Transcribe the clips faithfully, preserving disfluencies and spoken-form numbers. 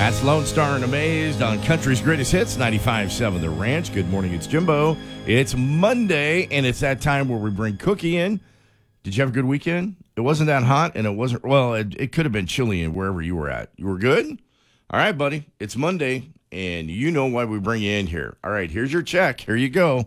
That's Lone Star and Amazed on Country's Greatest Hits, ninety-five point seven The Ranch. Good morning, it's Jimbo. It's Monday, and it's that time where we bring Cookie in. Did you have a good weekend? It wasn't that hot, and it wasn't, well, it, it could have been chilly in wherever you were at. You were good? All right, buddy. It's Monday, and you know why we bring you in here. All right, here's your check. Here you go.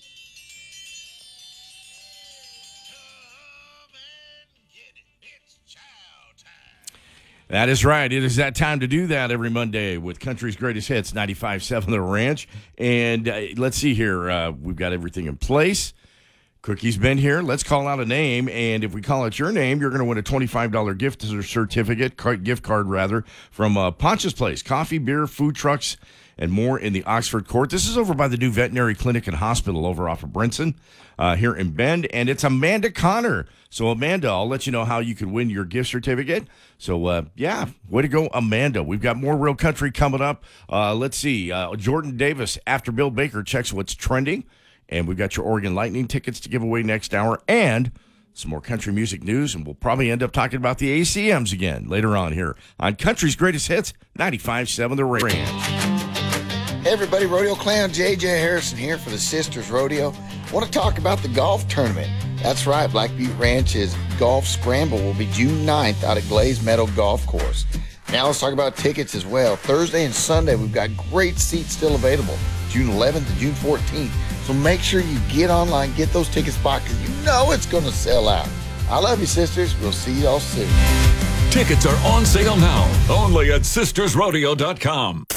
That is right. It is that time to do that every Monday with Country's Greatest Hits, ninety-five point seven The Ranch. And uh, let's see here. Uh, we've got everything in place. Cookie's been here. Let's call out a name. And if we call out your name, you're going to win a twenty-five dollars gift certificate, gift card rather, from uh, Poncha's Place. Coffee, beer, food trucks, and more in the Oxford Court. This is over by the new veterinary clinic and hospital over off of Brinson uh, here in Bend. And it's Amanda Connor. So, Amanda, I'll let you know how you can win your gift certificate. So, uh, yeah, way to go, Amanda. We've got more Real Country coming up. Uh, let's see. Uh, Jordan Davis, after Bill Baker, checks what's trending. And we've got your Oregon Lightning tickets to give away next hour. And some more country music news. And we'll probably end up talking about the A C Ms again later on here on Country's Greatest Hits, ninety-five point seven The Ranch. Hey everybody, Rodeo Clown J J Harrison here for the Sisters Rodeo. I want to talk about the golf tournament. That's right, Black Butte Ranch's Golf Scramble will be June ninth out at Glaze Meadow Golf Course. Now let's talk about tickets as well. Thursday and Sunday, we've got great seats still available, June eleventh and June fourteenth. So make sure you get online, get those tickets bought, because you know it's going to sell out. I love you, sisters. We'll see y'all soon. Tickets are on sale now, only at sisters rodeo dot com.